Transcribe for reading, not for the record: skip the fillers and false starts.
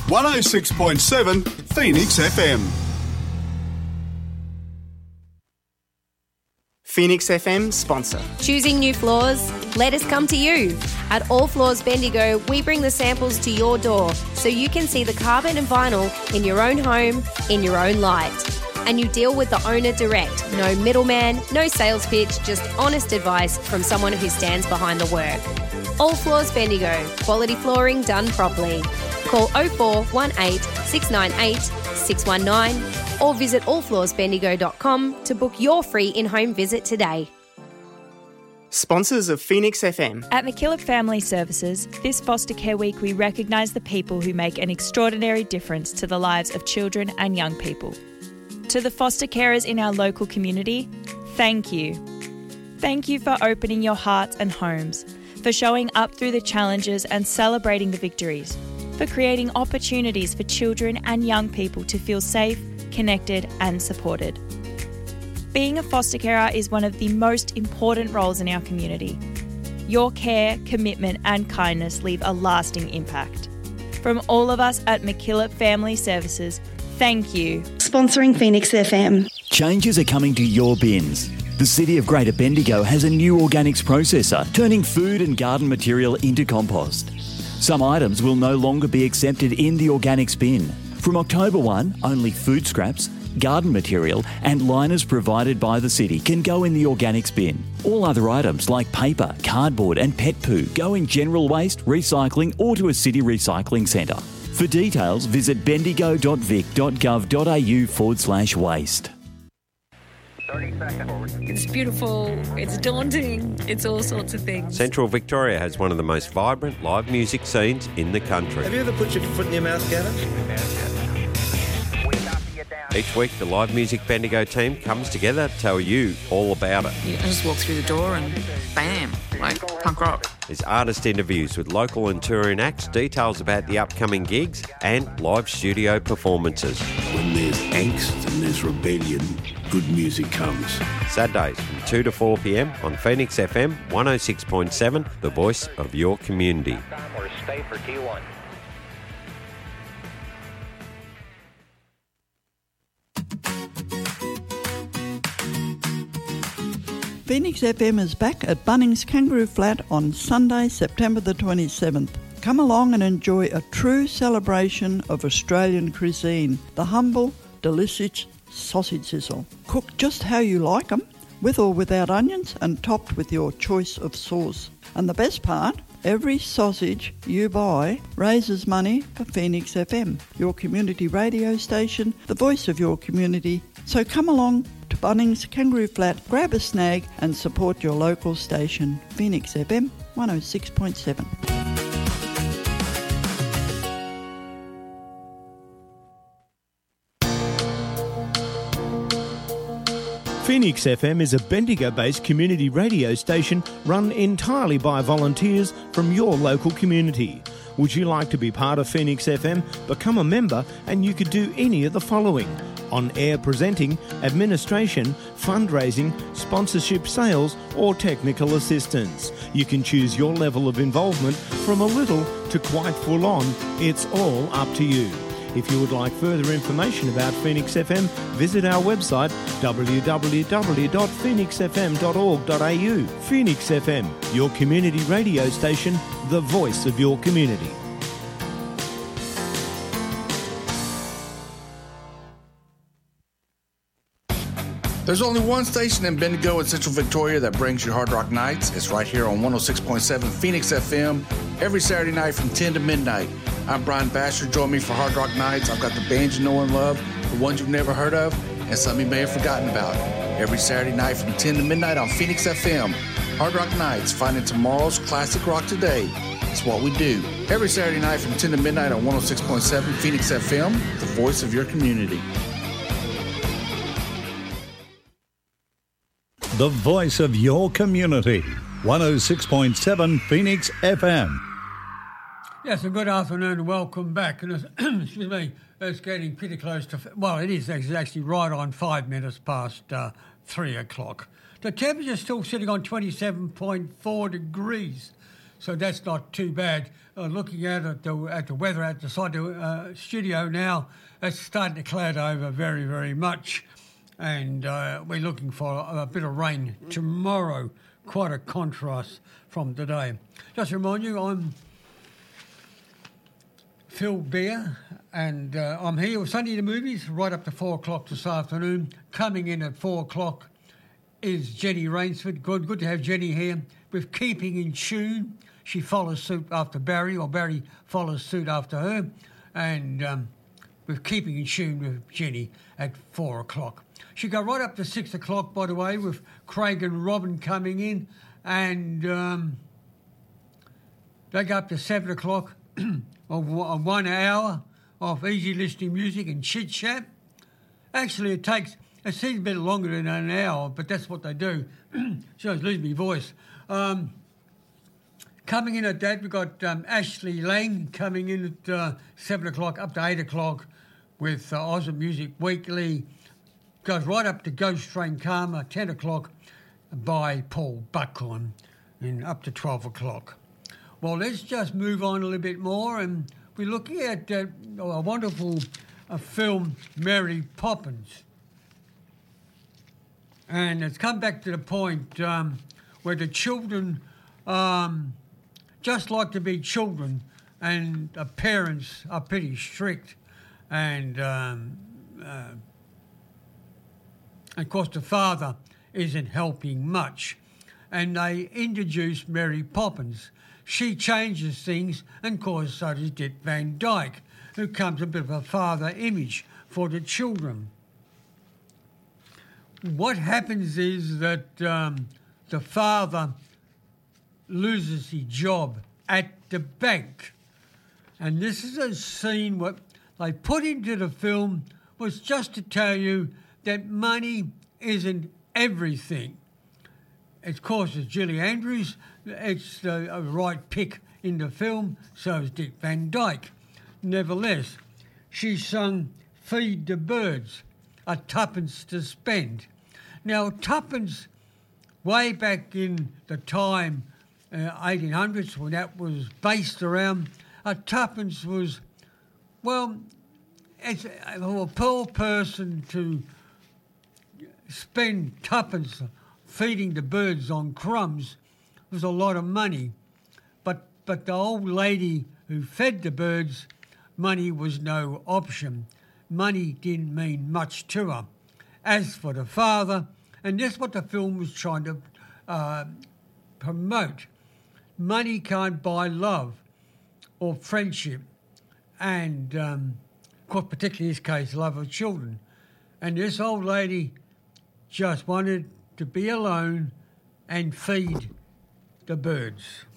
106.7 Phoenix FM. Phoenix FM sponsor. Choosing new floors? Let us come to you. At All Floors Bendigo, we bring the samples to your door so you can see the carpet and vinyl in your own home, in your own light. And you deal with the owner direct. No middleman, no sales pitch, just honest advice from someone who stands behind the work. All Floors Bendigo. Quality flooring done properly. Call 0418 698 619 or visit allfloorsbendigo.com to book your free in-home visit today. Sponsors of Phoenix FM. At MacKillop Family Services, this Foster Care Week we recognise the people who make an extraordinary difference to the lives of children and young people. To the foster carers in our local community, thank you. Thank you for opening your hearts and homes, for showing up through the challenges and celebrating the victories, for creating opportunities for children and young people to feel safe, connected and supported. Being a foster carer is one of the most important roles in our community. Your care, commitment and kindness leave a lasting impact. From all of us at MacKillop Family Services, thank you. Sponsoring Phoenix FM. Changes are coming to your bins. The City of Greater Bendigo has a new organics processor, turning food and garden material into compost. Some items will no longer be accepted in the organics bin. From October 1, only food scraps, garden material and liners provided by the city can go in the organics bin. All other items like paper, cardboard and pet poo go in general waste, recycling or to a city recycling centre. For details, visit bendigo.vic.gov.au/waste. 30 seconds. It's beautiful, it's daunting, it's all sorts of things. Central Victoria has one of the most vibrant live music scenes in the country. Have you ever put your foot in your mouth, Gavin? Each week, the Live Music Bendigo team comes together to tell you all about it. I just walk through the door and bam, like punk rock. There's artist interviews with local and touring acts, details about the upcoming gigs and live studio performances. When there's angst and there's rebellion, good music comes. Saturdays from 2 to 4 p.m. on Phoenix FM 106.7, the voice of your community. Or stay for T1. Phoenix FM is back at Bunnings Kangaroo Flat on Sunday, September the 27th. Come along and enjoy a true celebration of Australian cuisine, the humble, delicious sausage sizzle. Cooked just how you like them, with or without onions, and topped with your choice of sauce. And the best part, every sausage you buy raises money for Phoenix FM, your community radio station, the voice of your community. So come along to Bunnings Kangaroo Flat, grab a snag and support your local station, Phoenix FM 106.7. Phoenix FM is a Bendigo-based community radio station run entirely by volunteers from your local community. Would you like to be part of Phoenix FM? Become a member and you could do any of the following: on-air presenting, administration, fundraising, sponsorship, sales or technical assistance. You can choose your level of involvement from a little to quite full on. It's all up to you. If you would like further information about Phoenix FM, visit our website www.phoenixfm.org.au. Phoenix FM, your community radio station, the voice of your community. There's only one station in Bendigo and Central Victoria that brings you Hard Rock Nights. It's right here on 106.7 Phoenix FM every Saturday night from 10 to midnight. I'm Brian Basher. Join me for Hard Rock Nights. I've got the bands you know and love, the ones you've never heard of, and some you may have forgotten about. Every Saturday night from 10 to midnight on Phoenix FM. Hard Rock Nights, finding tomorrow's classic rock today. It's what we do. Every Saturday night from 10 to midnight on 106.7 Phoenix FM, the voice of your community. The voice of your community. 106.7 Phoenix FM. Yes, a good afternoon and welcome back. And excuse me, it's getting pretty close to, well, it is actually right on 5 minutes past 3 o'clock. The temperature's still sitting on 27.4 degrees. so that's not too bad. Looking at the weather outside the studio now, it's starting to cloud over very, very much, and we're looking for a bit of rain tomorrow. Quite a contrast from today. Just to remind you, I'm Phil Beer, and I'm here with Sunday the Movies right up to 4 o'clock this afternoon. Coming in at 4 o'clock is Jenny Rainsford. Good to have Jenny here. With Keeping in Tune, she follows suit after Barry, or Barry follows suit after her, and with Keeping in Tune with Jenny at 4 o'clock. She go right up to 6 o'clock, by the way, with Craig and Robin coming in, and they go up to 7 o'clock of 1 hour of easy listening music and chit chat. Actually, it seems a bit longer than an hour, but that's what they do. So I lose my voice. Coming in at that, we've got Ashley Lang coming in at 7 o'clock up to 8 o'clock with Aussie Music Weekly. Goes right up to Ghost Train Karma, 10 o'clock by Paul Buckhorn, and up to 12 o'clock. Well, let's just move on a little bit more, and we're looking at a wonderful film, Mary Poppins. And it's come back to the point where the children just like to be children, and the parents are pretty strict, and of course the father isn't helping much. And they introduce Mary Poppins. She changes things, and of course so does Dick Van Dyke, who becomes a bit of a father image for the children. What happens is that the father loses his job at the bank. And this is a scene what they put into the film was just to tell you that money isn't everything. Of course, it's Julie Andrews. It's the right pick in the film, so is Dick Van Dyke. Nevertheless, she sung Feed the Birds, a tuppence to spend. Now, tuppence, way back in the time, 1800s, when that was based around, a tuppence was, well, it's for a poor person to spend tuppence feeding the birds on crumbs was a lot of money. But the old lady who fed the birds, money was no option. Money didn't mean much to her. As for the father, and that's what the film was trying to promote, money can't buy love or friendship, and of course, particularly in this case, love of children. And this old lady just wanted to be alone and feed the birds.